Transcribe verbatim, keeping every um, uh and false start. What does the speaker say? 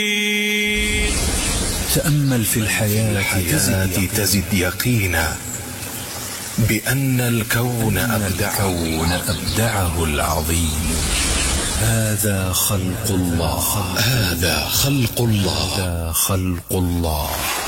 تأمل في الحياة تزد, تزد يقينا بأن الكون أبدعه, أبدعه العظيم. هذا خلق الله، هذا خلق الله، هذا خلق الله.